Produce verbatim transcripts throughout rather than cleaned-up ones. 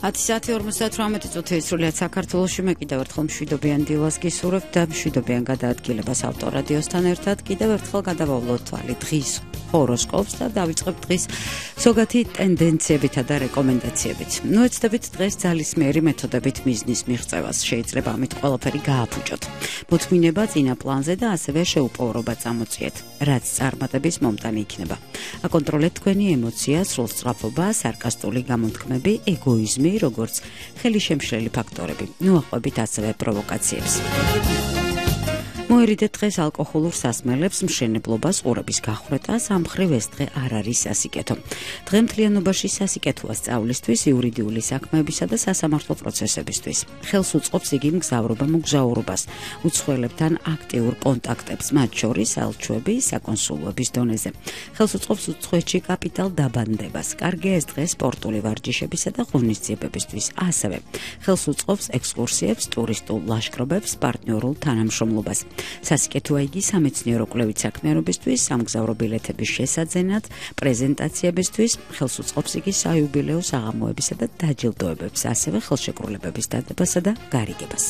ათი საათი ორმოცდათვრამეტი წუთი ისრულად საქართველოში მე კიდევ ერთხელ მშვიდობიან დილას გისურვებთ და მშვიდობიან გადაადგილებას ავტორადიოსთან ერთად კიდევ ერთხელ გადავავლოთ თვალი დღის ჰოროსკოპს და დავიწყებთ დღის ზოგადი ტენდენციებითა და რეკომენდაციებით. ნუ ეცდებით დღეს ძალისმიერი მეთოდებით მიზნის მიღწევას. შეიძლება ამით ყველაფერი გააფუჭოთ. მოთმინება წინა პლანზე და ასევე შეუპოვრობა წამოწიეთ, რაც წარმატების მომტანი იქნება. აკონტროლეთ თქვენი ემოცია, სრულსწრაფობა, სარკასტული გამოთქმები, ეგოიზმი, როგორც ხელისშემშლელი ფაქტორები. ნუაყვებით ასევე პროვოკაციებს. მოერიდეთ დღეს ალკოჰოლურ სასმელებს, მშენებლობას, ყურების გახვრეტას, ამ მხრივ ეს დღე არ არის სასიკეთო. დღე მთლიანობაში სასიკეთოა სწავლისთვის, იურიდიული საქმეებისა და სასამართლო პროცესებისთვის. ხელს უწყობს იგი მგზავრობა მოგზაურობას, უცხოელებთან აქტიურ კონტაქტებს, მათ შორის საელჩოების, საკონსულოების დონეზე. ხელს უწყობს უცხოეთში კაპიტალ დაბანდებას. კარგია ეს დღე სპორტული ვარჯიშებისა და ღონისძიებებისთვის. ასევე ხელს უწყობს ექსკურსიებს, ტურისტულ ლაშქრობებს, პარტნიორულ თანამშრომლობას. სასიკეთოა იგი სამეცნიერო კვლევით საქმიანობისთვის, სამგზავრო ბილეთების შესაძენად, პრეზენტაციებისთვის, ხელს უწყობს იგი საიუბილეო საღამოებისა და დაჯილდოებებს, ასევე ხელშეკრულებების დადებასა და გარიგებას.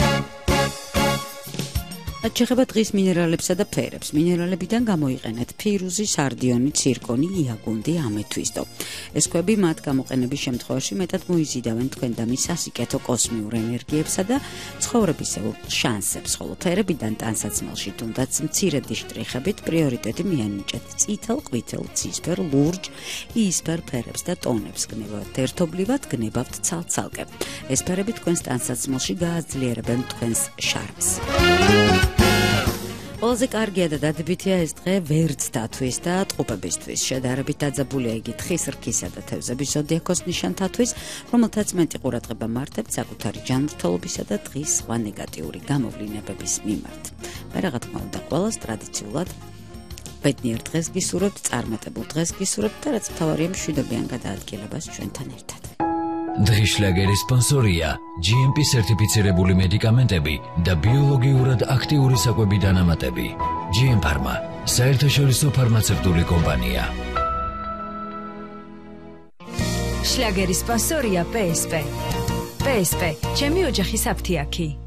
რაც შეეხება დღის მინერალებსა და ფერებს, მინერალებიდან გამოიყენეთ ფირუზი, სარდიონი, ცირკონი, იაგუნდი, ამეთვისტო. ეს ქვები მათ გამოყენების შემთხვევაში მეტად მოიზიდავენ თქვენ და მის სასიკეთო კოსმიურ ენერგიებსა და ცხოვრებისეულ შანსებს, ხოლო ფერებიდან ტანსაცმელში თუნდაც მცირედი შტრიხებით პრიორიტეტი მიანიჭეთ წითელ, ყვითელ, ცისფერ, ლურჯ, იისფერ ფერებს და ტონებს გნებავთ ერთობლივად, გნებავთ ცალ-ცალკე. ეს ფერები თქვენს ტანსაცმელში გააძლიერებენ თქვენს შარმს. ყველაზე კარგია და დადებითია ეს დღე ვერძთათვის და ტყუპებისთვის. შედარებით დაძაბულია იგი თხის, რქისა და თევზების ზოდიაქოს ნიშანთათვის, რომელთაც მეტი ყურადღება მართებთ საკუთარი ჯანმრთელობისა და დღის სხვა ნეგატიური გამოვლინებების მიმართ. მე რა თქმა უნდა ყველას ტრადიციულად ბედნიერ დღეს გისურვებთ, წარმატებულ დღეს გისურვებთ და რაც მთავარია მშვიდობიან გადაადგილებას ჩვენთან ერთად. დღის შლაგერის სპონსორია ჯი ემ პი სერტიფიცირებული მედიკამენტები და ბიოლოგიურად აქტიური საკვები დანამატები. ჯი ემ ფარმა, საერთაშორისო ფარმაცევტული კომპანია. შლაგერის სპონსორია პე ეს პე. პე ეს პე, ჩემი ოჯახის აფთიაქი.